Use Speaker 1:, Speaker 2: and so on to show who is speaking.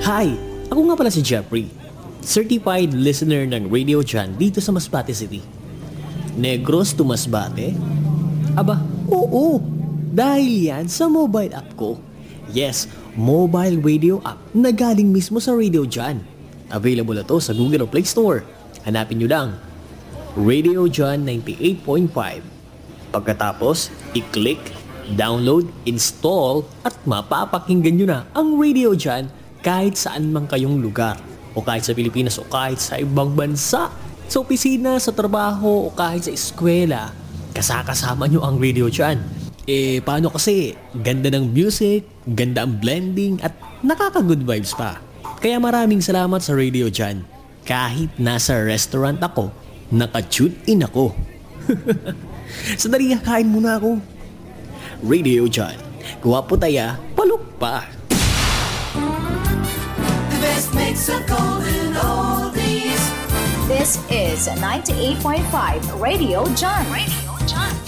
Speaker 1: Hi! Ako nga pala si Jeffrey, certified listener ng Radio John dito sa Masbate City. Negros to Masbate? Aba, oo! Dahil yan sa mobile app ko. Yes, mobile radio app na galing mismo sa Radio John. Available na to sa Google o Play Store. Hanapin nyo lang, Radio John 98.5. Pagkatapos, i-click, download, install, at mapapakinggan nyo na ang Radio John kahit saan man kayong lugar. O kahit sa Pilipinas o kahit sa ibang bansa. Sa opisina, sa trabaho, o kahit sa eskwela, kasama nyo ang Radio John. Paano kasi? Ganda ng music, ganda ang blending, at nakaka-good vibes pa. Kaya maraming salamat sa Radio John. Kahit nasa restaurant ako, naka-tune in ako. Sandali, kain muna ako. Radio John. Guwapo taya, palok pa.
Speaker 2: The best mix of golden oldies.
Speaker 3: This is 98.5 Radio John. Radio John.